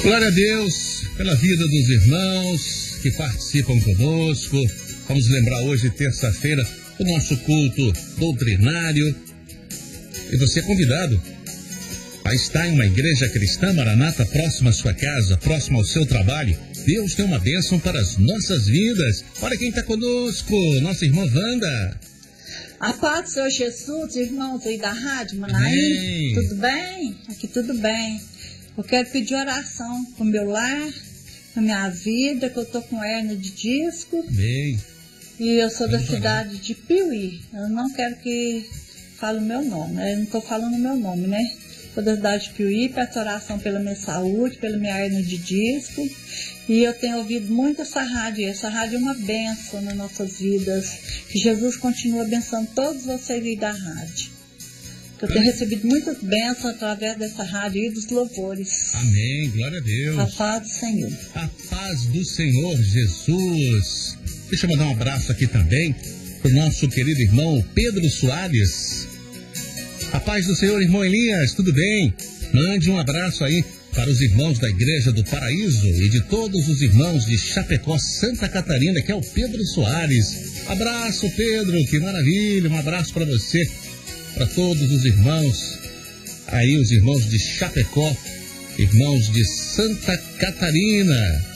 Glória a Deus pela vida dos irmãos que participam conosco. Vamos lembrar hoje, terça-feira, o nosso culto doutrinário. E você é convidado a estar em uma igreja cristã, Maranata, próxima à sua casa, próxima ao seu trabalho. Deus tem uma bênção para as nossas vidas. Olha quem está conosco, nossa irmã Wanda. A paz do Senhor Jesus, irmãos aí da Rádio Manaim, tudo bem? Aqui tudo bem. Eu quero pedir oração com o meu lar, com a minha vida, que eu tô com hérnia de disco. Bem. E eu sou da cidade de Piuí. Eu não quero que fale o meu nome, eu não estou falando o meu nome, né? Sou da cidade de Piuí, peço oração pela minha saúde, pela minha hérnia de disco. E eu tenho ouvido muito essa rádio. Essa rádio é uma bênção nas nossas vidas. Que Jesus continue abençoando todos vocês aí da rádio. Eu tenho recebido muitas bênçãos através dessa rádio e dos louvores. Amém, glória a Deus. A paz do Senhor. A paz do Senhor Jesus. Deixa eu mandar um abraço aqui também para o nosso querido irmão Pedro Soares. A paz do Senhor, irmão Elias, tudo bem? Mande um abraço aí para os irmãos da Igreja do Paraíso e de todos os irmãos de Chapecó, Santa Catarina, que é o Pedro Soares. Abraço, Pedro, que maravilha, um abraço para você, para todos os irmãos, aí os irmãos de Chapecó, irmãos de Santa Catarina.